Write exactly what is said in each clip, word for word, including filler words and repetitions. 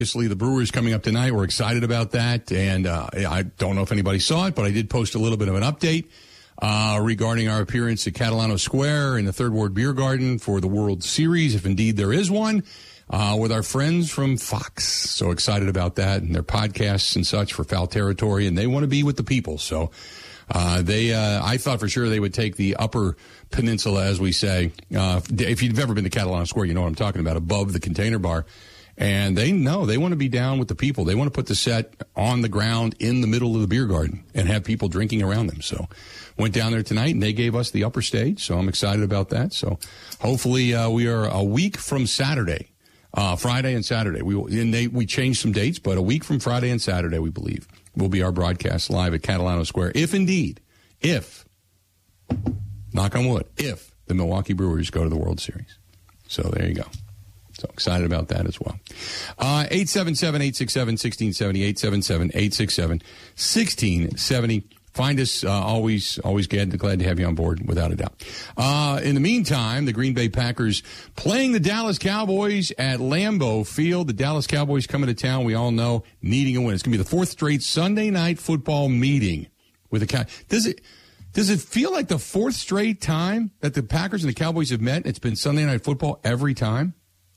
Obviously, the Brewers coming up tonight. We're excited about that. And uh, I don't know if anybody saw it, but I did post a little bit of an update uh, regarding our appearance at Catalano Square in the Third Ward Beer Garden for the World Series, if indeed there is one, uh, with our friends from Fox. So excited about that and their podcasts and such for Foul Territory. And they want to be with the people. So uh, they, uh, I thought for sure they would take the upper peninsula, as we say. Uh, if you've ever been to Catalano Square, you know what I'm talking about, above the Container Bar. And they know they want to be down with the people. They want to put the set on the ground in the middle of the beer garden and have people drinking around them. So went down there tonight, and they gave us the upper stage. So I'm excited about that. So hopefully uh, we are a week from Saturday, uh, Friday and Saturday. We will, and they, we changed some dates, but a week from Friday and Saturday, we believe, will be our broadcast live at Catalano Square. If indeed, if, knock on wood, if the Milwaukee Brewers go to the World Series. So there you go. So excited about that as well. Uh, eight seven seven, eight six seven, one six seven zero, eight seven seven, eight six seven, one six seven zero. Find us. Uh, always, always glad, glad to have you on board, without a doubt. Uh, in the meantime, the Green Bay Packers playing the Dallas Cowboys at Lambeau Field. The Dallas Cowboys coming to town, we all know, needing a win. It's going to be the fourth straight Sunday night football meeting with the Cow. Does it, does it feel like the fourth straight time that the Packers and the Cowboys have met? It's been Sunday night football every time?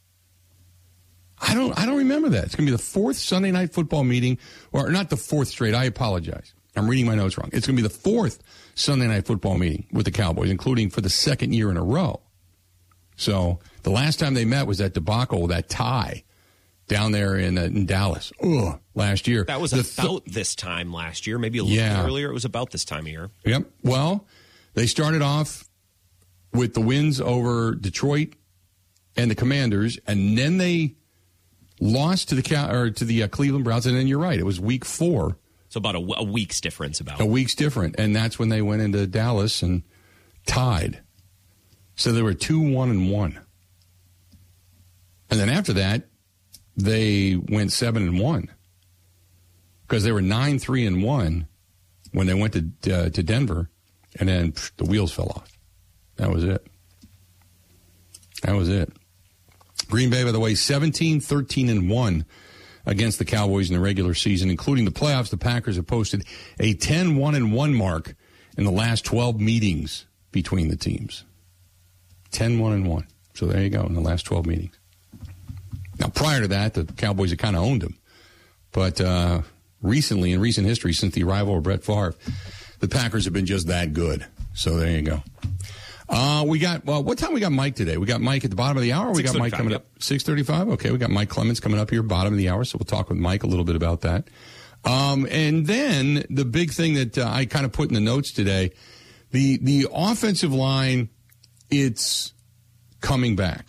I don't I don't remember that. It's going to be the fourth Sunday night football meeting, or not the fourth straight. I apologize. I'm reading my notes wrong. It's going to be the fourth Sunday night football meeting with the Cowboys, including for the second year in a row. So the last time they met was that debacle, that tie down there in, uh, in Dallas Ugh, last year. That was the about th- this time last year, maybe a little yeah. bit earlier. It was about this time of year. Yep. Well, they started off with the wins over Detroit and the Commanders, and then they lost to the or to the uh, Cleveland Browns, and then you're right, it was week four. So about a, a week's difference. About a week's different, and that's when they went into Dallas and tied. So they were two one and one, and then after that, they went seven and one because they were nine three and one when they went to uh, to Denver, and then pff, the wheels fell off. That was it. That was it. Green Bay, by the way, seventeen, thirteen, and one against the Cowboys in the regular season, including the playoffs. The Packers have posted a ten one and one mark in the last twelve meetings between the teams. ten one and one. So there you go, in the last twelve meetings. Now, prior to that, the Cowboys had kind of owned them. But uh, recently, in recent history, since the arrival of Brett Favre, the Packers have been just that good. So there you go. Uh, we got, well, what time we got Mike today? We got Mike at the bottom of the hour. We got Mike coming yep. up six thirty-five. Okay. We got Mike Clemens coming up here, bottom of the hour. So we'll talk with Mike a little bit about that. Um, and then the big thing that uh, I kind of put in the notes today, the, the offensive line, it's coming back.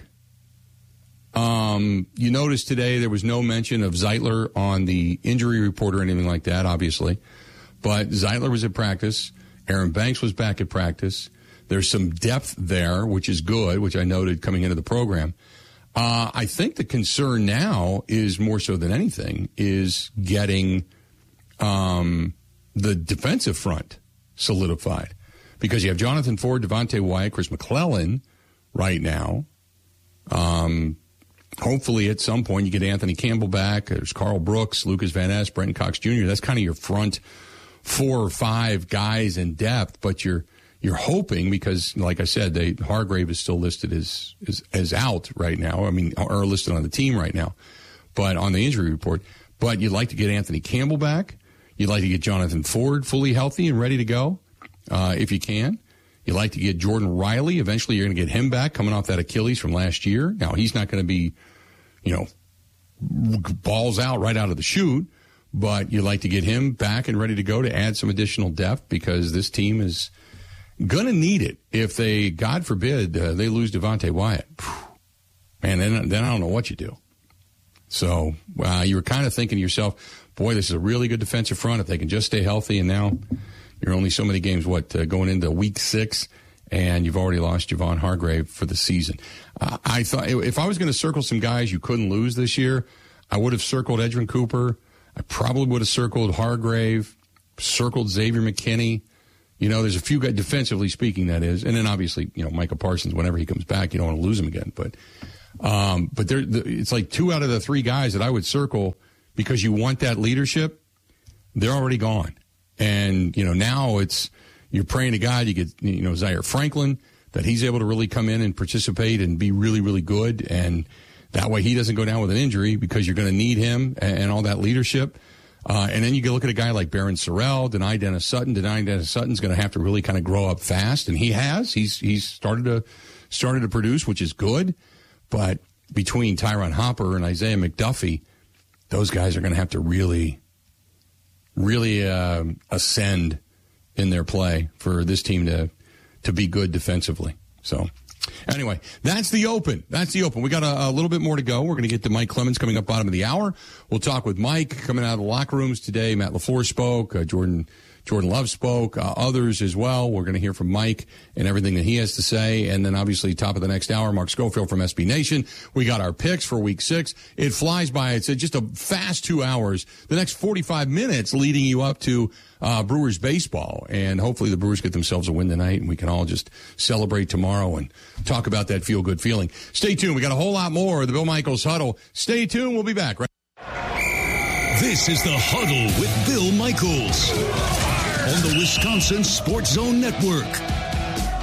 Um, you notice today there was no mention of Zeitler on the injury report or anything like that, obviously, but Zeitler was at practice. Aaron Banks was back at practice. There's some depth there, which is good, which I noted coming into the program. Uh, I think the concern now is more so than anything is getting um, the defensive front solidified. Because you have Jonathan Ford, Devontae Wyatt, Chris McClellan right now. Um, hopefully at some point you get Anthony Campbell back. There's Carl Brooks, Lucas Van Ness, Brenton Cox Junior That's kind of your front four or five guys in depth, but you're You're hoping, because, like I said, they, Hargrave is still listed as, as as out right now. I mean, or listed on the team right now, but on the injury report. But you'd like to get Anthony Campbell back. You'd like to get Jonathan Ford fully healthy and ready to go, uh, if you can. You'd like to get Jordan Riley. Eventually, you're going to get him back, coming off that Achilles from last year. Now, he's not going to be, you know, balls out right out of the chute, but you'd like to get him back and ready to go to add some additional depth, because this team is going to need it if they, God forbid, uh, they lose Devontae Wyatt. Man, then, then I don't know what you do. So uh, you were kind of thinking to yourself, boy, this is a really good defensive front if they can just stay healthy. And now you're only so many games, what, uh, going into week six, and you've already lost Javon Hargrave for the season. Uh, I thought if I was going to circle some guys you couldn't lose this year, I would have circled Edgerrin Cooper. I probably would have circled Hargrave, circled Xavier McKinney. You know, there's a few guys, defensively speaking, that is. And then obviously, you know, Micah Parsons, whenever he comes back, you don't want to lose him again. But Um, but there, it's like two out of the three guys that I would circle because you want that leadership. They're already gone. And, you know, now it's, you're praying to God you get, you know, Zaire Franklin, that he's able to really come in and participate and be really, really good. And that way he doesn't go down with an injury because you're going to need him and, and all that leadership. Uh, and then you can look at a guy like Barron Sorrell, Deni Dennis Sutton. Deni Dennis Sutton's going to have to really kind of grow up fast. And he has. He's, he's started to, started to produce, which is good. But between Tyron Hopper and Isaiah McDuffie, those guys are going to have to really, really uh, ascend in their play for this team to to be good defensively. So, anyway, that's the Open. That's the Open. We got a, a little bit more to go. We're going to get to Mike Clemens coming up bottom of the hour. We'll talk with Mike coming out of the locker rooms today. Matt LaFleur spoke. Uh, Jordan Jordan Love spoke. Uh, others as well. We're going to hear from Mike and everything that he has to say. And then, obviously, top of the next hour, Mark Schofield from S B Nation. We got our picks for Week Six. It flies by. It's just a fast two hours. The next forty-five minutes leading you up to uh, Brewers baseball. And hopefully the Brewers get themselves a win tonight, and we can all just celebrate tomorrow and talk about that feel-good feeling. Stay tuned. We got a whole lot more of the Bill Michaels Huddle. Stay tuned. We'll be back. Right? This is the Huddle with Bill Michaels on the Wisconsin Sports Zone Network.